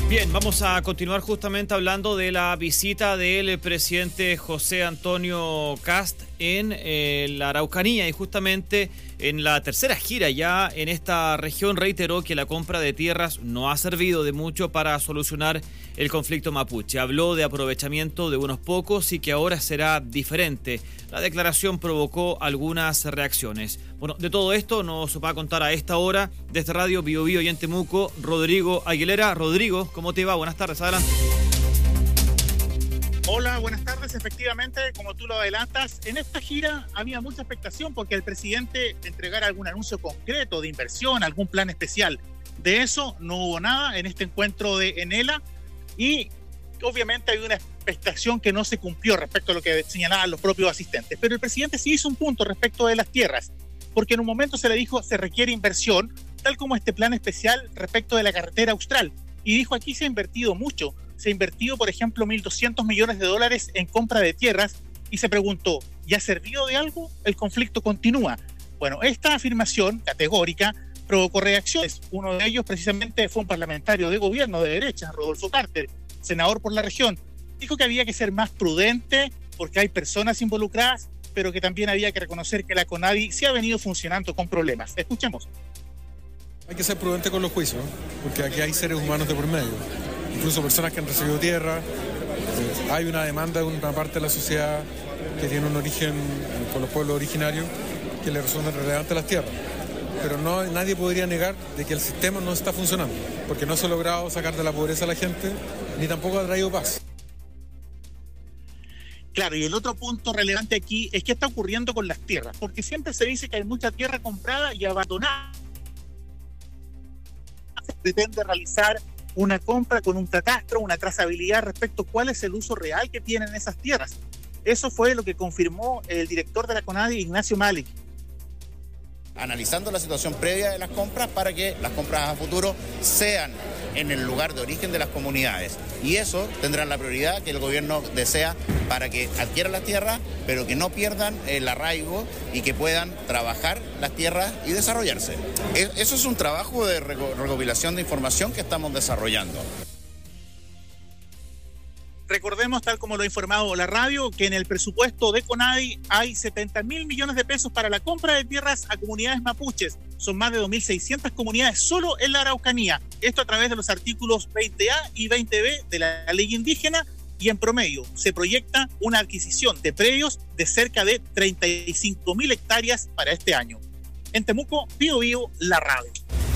Bien, vamos a continuar justamente hablando de la visita del presidente José Antonio Kast en la Araucanía, y justamente en la tercera gira ya en esta región reiteró que la compra de tierras no ha servido de mucho para solucionar el conflicto mapuche. Habló de aprovechamiento de unos pocos y que ahora será diferente. La declaración provocó algunas reacciones. Bueno, de todo esto nos va a contar a esta hora desde Radio Bio Bio y en Temuco, Rodrigo Aguilera. Rodrigo, ¿cómo te va? Buenas tardes, adelante. Hola, buenas tardes. Efectivamente, como tú lo adelantas, en esta gira había mucha expectación porque el presidente entregara algún anuncio concreto de inversión, algún plan especial. De eso no hubo nada en este encuentro de Enela y obviamente hay una expectación que no se cumplió respecto a lo que señalaban los propios asistentes. Pero el presidente sí hizo un punto respecto de las tierras, porque en un momento se le dijo se requiere inversión, tal como este plan especial respecto de la carretera austral. Y dijo aquí se ha invertido mucho. Se ha invertido, por ejemplo, $1.200 millones en compra de tierras y se preguntó, ¿ya ha servido de algo? El conflicto continúa. Bueno, esta afirmación categórica provocó reacciones. Uno de ellos precisamente fue un parlamentario de gobierno de derecha, Rodolfo Carter, senador por la región. Dijo que había que ser más prudente porque hay personas involucradas, pero que también había que reconocer que la CONADI sí ha venido funcionando con problemas. Escuchemos. Hay que ser prudente con los juicios, porque aquí hay seres humanos de por medio. Incluso personas que han recibido tierra. Hay una demanda de una parte de la sociedad que tiene un origen con los pueblos originarios que le resultan relevantes las tierras. Pero nadie podría negar de que el sistema no está funcionando, porque no se ha logrado sacar de la pobreza a la gente, ni tampoco ha traído paz. Claro, y el otro punto relevante aquí es qué está ocurriendo con las tierras, porque siempre se dice que hay mucha tierra comprada y abandonada. Se pretende realizar una compra con un catastro, una trazabilidad respecto a cuál es el uso real que tienen esas tierras. Eso fue lo que confirmó el director de la CONADI, Ignacio Malik. Analizando la situación previa de las compras para que las compras a futuro sean en el lugar de origen de las comunidades. Y eso tendrá la prioridad que el gobierno desea para que adquieran las tierras, pero que no pierdan el arraigo y que puedan trabajar las tierras y desarrollarse. Eso es un trabajo de recopilación de información que estamos desarrollando. Recordemos, tal como lo ha informado la radio, que en el presupuesto de CONADI hay $70.000 millones para la compra de tierras a comunidades mapuches. Son más de 2.600 comunidades solo en la Araucanía. Esto a través de los artículos 20A y 20B de la ley indígena, y en promedio se proyecta una adquisición de predios de cerca de 35.000 hectáreas para este año. En Temuco, Bio Bio, la radio.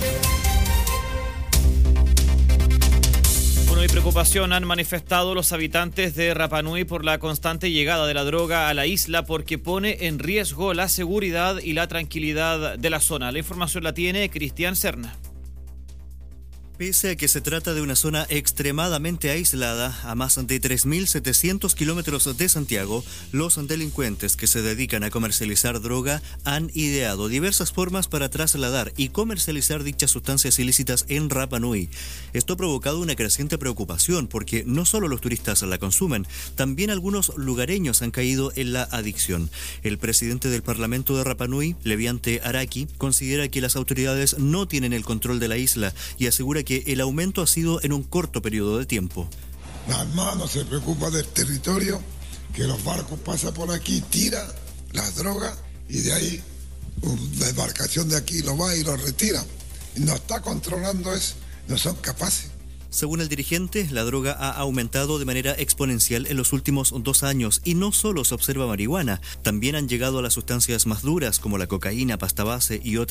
Bueno, y preocupación han manifestado los habitantes de Rapa Nui por la constante llegada de la droga a la isla, porque pone en riesgo la seguridad y la tranquilidad de la zona. La información la tiene Cristian Serna. Pese a que se trata de una zona extremadamente aislada, a más de 3.700 kilómetros de Santiago, los delincuentes que se dedican a comercializar droga han ideado diversas formas para trasladar y comercializar dichas sustancias ilícitas en Rapa Nui. Esto ha provocado una creciente preocupación porque no solo los turistas la consumen, también algunos lugareños han caído en la adicción. El presidente del Parlamento de Rapa Nui, Leviante Araki, considera que las autoridades no tienen el control de la isla y asegura que el aumento ha sido en un corto periodo de tiempo. La Armada no se preocupa del territorio, que los barcos pasan por aquí, tiran las drogas y de ahí la embarcación de aquí lo va y lo retira. Y no está controlando eso, no son capaces. Según el dirigente, la droga ha aumentado de manera exponencial en los últimos 2 años y no solo se observa marihuana, también han llegado a las sustancias más duras como la cocaína, pasta base y otras.